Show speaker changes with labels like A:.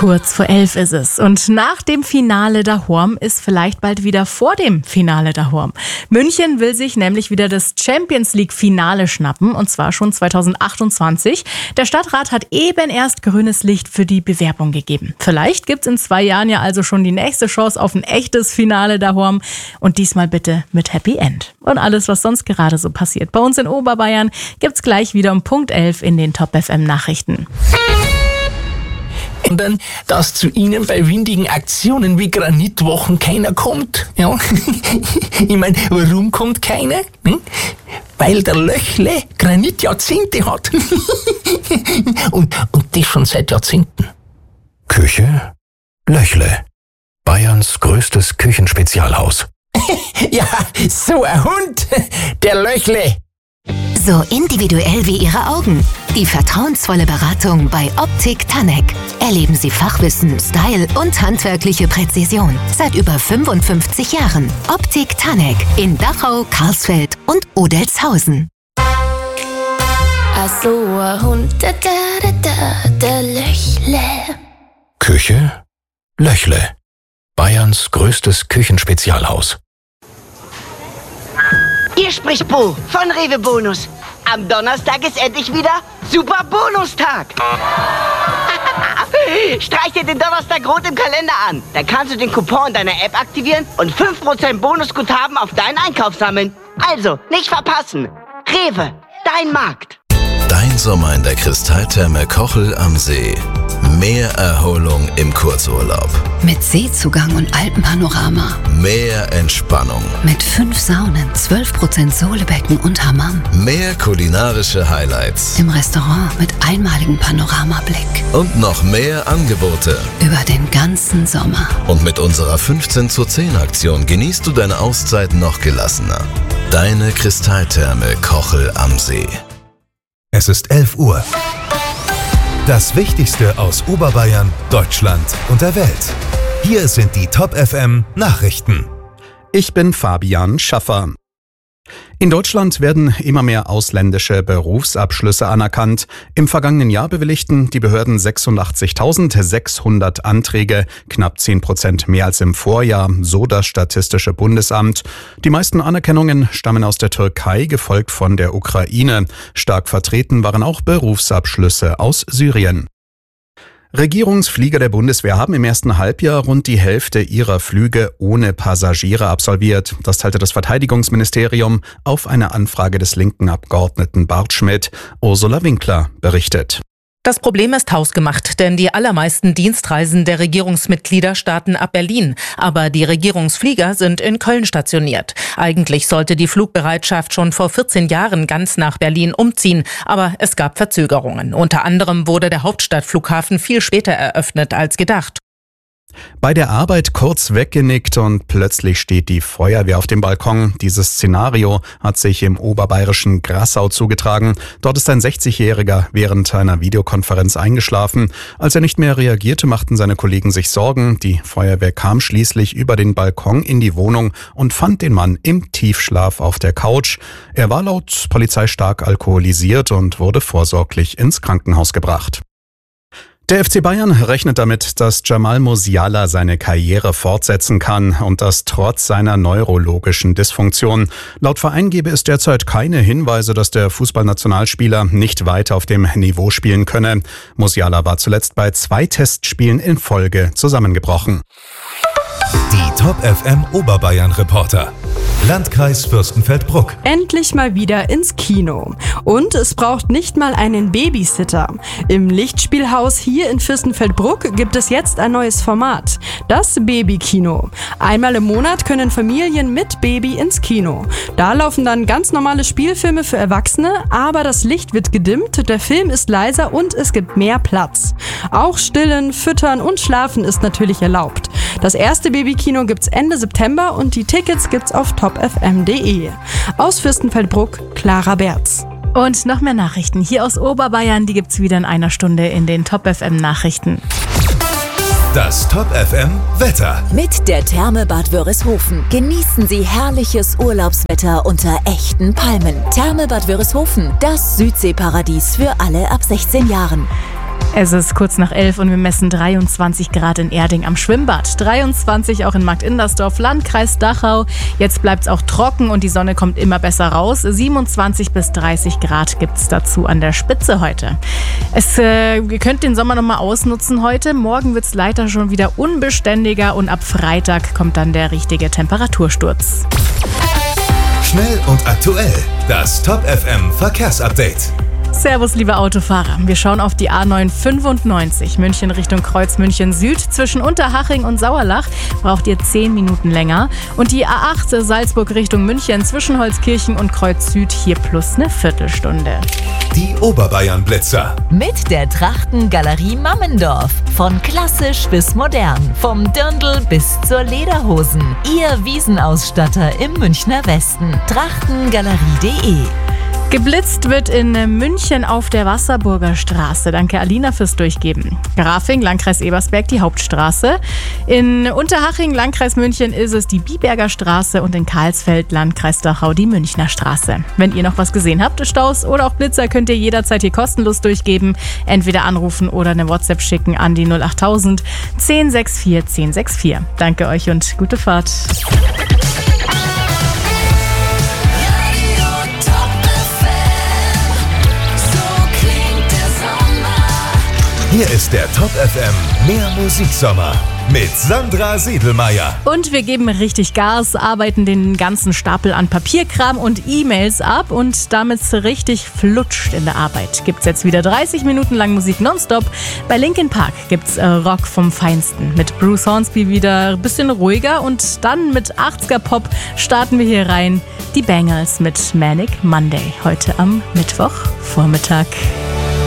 A: Kurz vor 11 ist es. Und nach dem Finale daheim ist vielleicht bald wieder vor dem Finale daheim. München will sich nämlich wieder das Champions-League-Finale schnappen, und zwar schon 2028. Der Stadtrat hat eben erst grünes Licht für die Bewerbung gegeben. Vielleicht gibt's in 2 Jahren ja also schon die nächste Chance auf ein echtes Finale daheim. Und diesmal bitte mit Happy End. Und alles, was sonst gerade so passiert bei uns in Oberbayern, gibt's gleich wieder um Punkt 11 in den Top FM Nachrichten.
B: Und dann, dass zu Ihnen bei windigen Aktionen wie Granitwochen keiner kommt. Ja. Ich meine, warum kommt keiner? Weil der Löchle Granitjahrzehnte hat. und das schon seit Jahrzehnten.
C: Küche Löchle. Bayerns größtes Küchenspezialhaus.
B: Ja, so ein Hund, der Löchle.
D: So individuell wie Ihre Augen. Die vertrauensvolle Beratung bei Optik Tanek. Erleben Sie Fachwissen, Style und handwerkliche Präzision. Seit über 55 Jahren. Optik Tanek in Dachau, Karlsfeld und Odelshausen.
E: So ein Hund, der Löchle.
C: Küche Löchle. Bayerns größtes Küchenspezialhaus.
F: Hier spricht Bo von Rewe Bonus. Am Donnerstag ist endlich wieder Super Bonustag. Streich dir den Donnerstag rot im Kalender an. Dann kannst du den Coupon deiner App aktivieren und 5% Bonusguthaben auf deinen Einkauf sammeln. Also, nicht verpassen. Rewe, dein Markt.
G: Dein Sommer in der Kristalltherme Kochel am See. Mehr Erholung im Kurzurlaub.
D: Mit Seezugang und Alpenpanorama.
G: Mehr Entspannung.
D: Mit 5 Saunen, 12% Sohlebecken und Hammam.
G: Mehr kulinarische Highlights.
D: Im Restaurant mit einmaligem Panoramablick.
G: Und noch mehr Angebote.
D: Über den ganzen Sommer.
G: Und mit unserer 15:10 Aktion genießt du deine Auszeit noch gelassener. Deine Kristalltherme Kochel am See.
H: Es ist 11 Uhr. Das Wichtigste aus Oberbayern, Deutschland und der Welt. Hier sind die Top FM Nachrichten.
I: Ich bin Fabian Schaffer. In Deutschland werden immer mehr ausländische Berufsabschlüsse anerkannt. Im vergangenen Jahr bewilligten die Behörden 86.600 Anträge, knapp 10% mehr als im Vorjahr, so das Statistische Bundesamt. Die meisten Anerkennungen stammen aus der Türkei, gefolgt von der Ukraine. Stark vertreten waren auch Berufsabschlüsse aus Syrien. Regierungsflieger der Bundeswehr haben im ersten Halbjahr rund die Hälfte ihrer Flüge ohne Passagiere absolviert. Das teilte das Verteidigungsministerium auf eine Anfrage des linken Abgeordneten Bart Schmidt. Ursula Winkler berichtet.
J: Das Problem ist hausgemacht, denn die allermeisten Dienstreisen der Regierungsmitglieder starten ab Berlin. Aber die Regierungsflieger sind in Köln stationiert. Eigentlich sollte die Flugbereitschaft schon vor 14 Jahren ganz nach Berlin umziehen. Aber es gab Verzögerungen. Unter anderem wurde der Hauptstadtflughafen viel später eröffnet als gedacht.
I: Bei der Arbeit kurz weggenickt und plötzlich steht die Feuerwehr auf dem Balkon. Dieses Szenario hat sich im oberbayerischen Grassau zugetragen. Dort ist ein 60-Jähriger während einer Videokonferenz eingeschlafen. Als er nicht mehr reagierte, machten seine Kollegen sich Sorgen. Die Feuerwehr kam schließlich über den Balkon in die Wohnung und fand den Mann im Tiefschlaf auf der Couch. Er war laut Polizei stark alkoholisiert und wurde vorsorglich ins Krankenhaus gebracht. Der FC Bayern rechnet damit, dass Jamal Musiala seine Karriere fortsetzen kann und das trotz seiner neurologischen Dysfunktion. Laut Verein gebe es derzeit keine Hinweise, dass der Fußballnationalspieler nicht weiter auf dem Niveau spielen könne. Musiala war zuletzt bei 2 Testspielen in Folge zusammengebrochen.
H: Die Top FM Oberbayern Reporter. Landkreis Fürstenfeldbruck.
K: Endlich mal wieder ins Kino. Und es braucht nicht mal einen Babysitter. Im Lichtspielhaus hier in Fürstenfeldbruck gibt es jetzt ein neues Format. Das Babykino. Einmal im Monat können Familien mit Baby ins Kino. Da laufen dann ganz normale Spielfilme für Erwachsene, aber das Licht wird gedimmt, der Film ist leiser und es gibt mehr Platz. Auch Stillen, Füttern und Schlafen ist natürlich erlaubt. Das erste Babykino gibt's Ende September und die Tickets gibt's auf topfm.de. Aus Fürstenfeldbruck, Clara Berz.
A: Und noch mehr Nachrichten hier aus Oberbayern, die gibt's wieder in einer Stunde in den Top FM Nachrichten.
H: Das Top FM Wetter.
L: Mit der Therme Bad Wörishofen genießen Sie herrliches Urlaubswetter unter echten Palmen. Therme Bad Wörishofen, das Südseeparadies für alle ab 16 Jahren.
A: Es ist kurz nach 11 und wir messen 23 Grad in Erding am Schwimmbad. 23 auch in Markt-Indersdorf, Landkreis Dachau. Jetzt bleibt es auch trocken und die Sonne kommt immer besser raus. 27 bis 30 Grad gibt es dazu an der Spitze heute. Ihr könnt den Sommer nochmal ausnutzen heute. Morgen wird es leider schon wieder unbeständiger und ab Freitag kommt dann der richtige Temperatursturz.
H: Schnell und aktuell. Das Top FM Verkehrsupdate.
A: Servus, liebe Autofahrer. Wir schauen auf die A995 München Richtung Kreuz München Süd. Zwischen Unterhaching und Sauerlach braucht ihr 10 Minuten länger. Und die A8 Salzburg Richtung München zwischen Holzkirchen und Kreuz Süd hier plus eine Viertelstunde.
H: Die Oberbayern-Blitzer.
L: Mit der Trachtengalerie Mammendorf. Von klassisch bis modern. Vom Dirndl bis zur Lederhosen. Ihr Wiesenausstatter im Münchner Westen. Trachtengalerie.de.
A: Geblitzt wird in München auf der Wasserburger Straße. Danke Alina fürs Durchgeben. Grafing, Landkreis Ebersberg, die Hauptstraße. In Unterhaching, Landkreis München, ist es die Biberger Straße und in Karlsfeld, Landkreis Dachau, die Münchner Straße. Wenn ihr noch was gesehen habt, Staus oder auch Blitzer, könnt ihr jederzeit hier kostenlos durchgeben. Entweder anrufen oder eine WhatsApp schicken an die 08000 1064 1064. Danke euch und gute Fahrt.
H: Hier ist der Top FM Mehr Musiksommer mit Sandra Siedelmeier.
A: Und wir geben richtig Gas, arbeiten den ganzen Stapel an Papierkram und E-Mails ab und damit es richtig flutscht in der Arbeit. Gibt's jetzt wieder 30 Minuten lang Musik nonstop. Bei Linkin Park gibt's Rock vom Feinsten. Mit Bruce Hornsby wieder ein bisschen ruhiger und dann mit 80er Pop starten wir hier rein. Die Bangles mit Manic Monday heute am Mittwochvormittag.